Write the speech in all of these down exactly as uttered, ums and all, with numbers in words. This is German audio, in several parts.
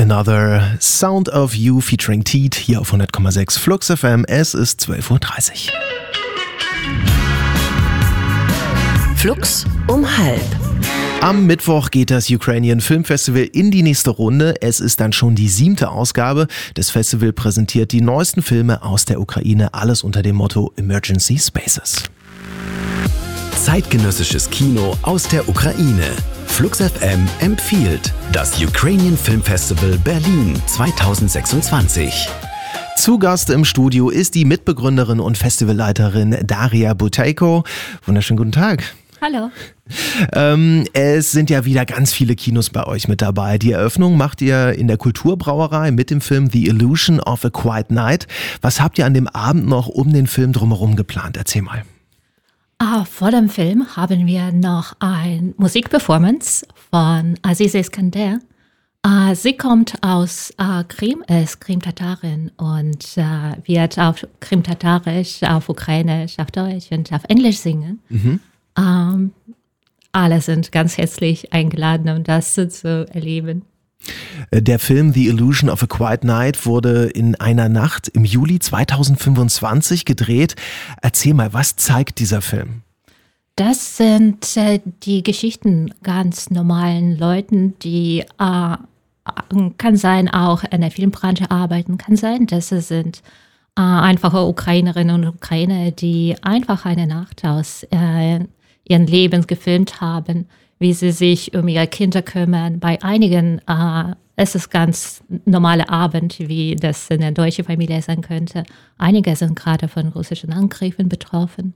Another Sound of You featuring Teet hier auf hundert Komma sechs Flux F M. Es ist zwölf Uhr dreißig. Flux um halb. Am Mittwoch geht das Ukrainian Film Festival in die nächste Runde. Es ist dann schon die siebte Ausgabe. Das Festival präsentiert die neuesten Filme aus der Ukraine, alles unter dem Motto Emergency Spaces. Zeitgenössisches Kino aus der Ukraine. Flux F M empfiehlt das Ukrainian Film Festival Berlin zweitausendsechsundzwanzig. Zu Gast im Studio ist die Mitbegründerin und Festivalleiterin Daria Buteyko. Wunderschönen guten Tag. Hallo. Ähm, es sind ja wieder ganz viele Kinos bei euch mit dabei. Die Eröffnung macht ihr in der Kulturbrauerei mit dem Film The Illusion of a Quiet Night. Was habt ihr an dem Abend noch um den Film drumherum geplant? Erzähl mal. Ah, vor dem Film haben wir noch eine Musikperformance von Aziz Iskander. Uh, sie kommt aus uh, Krim, ist Krim-Tatarin und uh, wird auf Krim-Tatarisch, auf Ukrainisch, auf Deutsch und auf Englisch singen. Mhm. Um, alle sind ganz herzlich eingeladen, um das zu erleben. Der Film The Illusion of a Quiet Night wurde in einer Nacht im Juli zweitausendfünfundzwanzig gedreht. Erzähl mal, was zeigt dieser Film? Das sind äh, die Geschichten ganz normalen Leuten, die äh, kann sein auch in der Filmbranche arbeiten, kann sein, dass es sind äh, einfache Ukrainerinnen und Ukrainer, die einfach eine Nacht aus äh, ihren Leben gefilmt haben, wie sie sich um ihre Kinder kümmern. Bei einigen äh, ist es ganz normaler Abend, wie das in einer deutschen Familie sein könnte. Einige sind gerade von russischen Angriffen betroffen.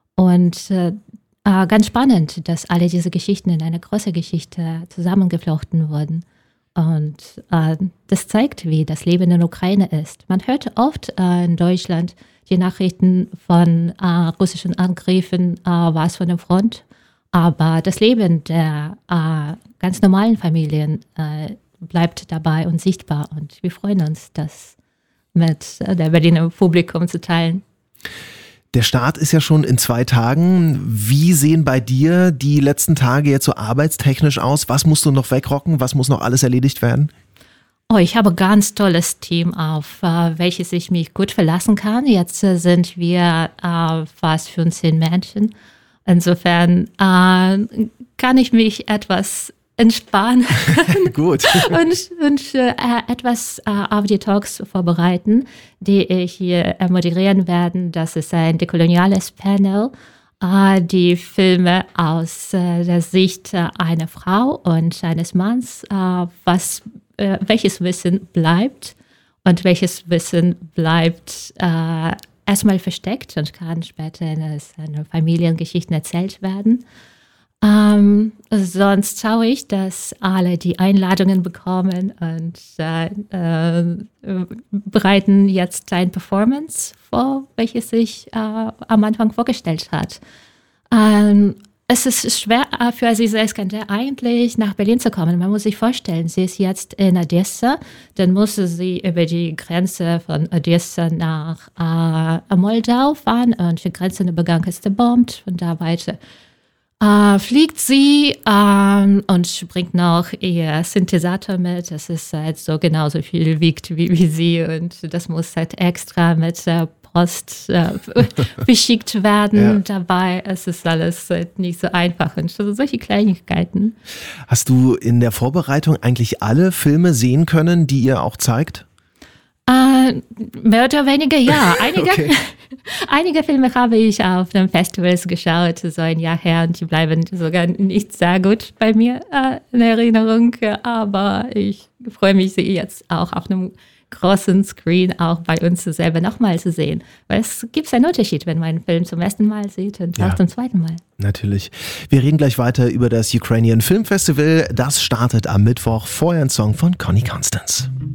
Und äh, äh, ganz spannend, dass alle diese Geschichten in eine große Geschichte zusammengeflochten wurden. Und äh, das zeigt, wie das Leben in der Ukraine ist. Man hört oft äh, in Deutschland die Nachrichten von äh, russischen Angriffen, äh, was von der Front. Aber das Leben der äh, ganz normalen Familien äh, bleibt dabei und sichtbar. Und wir freuen uns, das mit äh, der Berliner Publikum zu teilen. Der Start ist ja schon in zwei Tagen. Wie sehen bei dir die letzten Tage jetzt so arbeitstechnisch aus? Was musst du noch wegrocken? Was muss noch alles erledigt werden? Oh, ich habe ein ganz tolles Team, auf uh, welches ich mich gut verlassen kann. Jetzt uh, sind wir uh, fast fünfzehn Menschen. Insofern uh, kann ich mich etwas entspannen gut. und, und uh, etwas uh, auf die Talks vorbereiten, die ich hier uh, moderieren werde. Das ist ein dekoloniales Panel, uh, die Filme aus uh, der Sicht uh, einer Frau und eines Manns, uh, was Äh, welches Wissen bleibt und welches Wissen bleibt äh, erstmal versteckt und kann später in einer Familiengeschichten erzählt werden. Ähm, sonst schaue ich, dass alle die Einladungen bekommen und äh, äh, bereiten jetzt eine Performance vor, welches sich äh, am Anfang vorgestellt hat. Ähm, Es ist schwer für Aziz Iskander eigentlich nach Berlin zu kommen. Man muss sich vorstellen, sie ist jetzt in Odessa, dann musste sie über die Grenze von Odessa nach äh, Moldau fahren und die Grenzübergang ist gebombt und da weiter. Äh, fliegt sie ähm, und bringt noch ihr Synthesizer mit. Das ist halt so genauso viel wiegt wie, wie sie und das muss halt extra mit äh, Post äh, beschickt werden. Ja. Dabei ist es alles halt nicht so einfach und so, solche Kleinigkeiten. Hast du in der Vorbereitung eigentlich alle Filme sehen können, die ihr auch zeigt? Äh, mehr oder weniger ja. Einige, okay. einige Filme habe ich auf den Festivals geschaut, so ein Jahr her, und die bleiben sogar nicht sehr gut bei mir äh, in Erinnerung. Aber ich freue mich, sie jetzt auch auf einem großen Screen auch bei uns selber nochmal zu sehen. Weil es gibt einen Unterschied, wenn man einen Film zum ersten Mal sieht und ja, auch zum zweiten Mal. Natürlich. Wir reden gleich weiter über das Ukrainian Film Festival. Das startet am Mittwoch. Vorher ein Song von Connie Constance.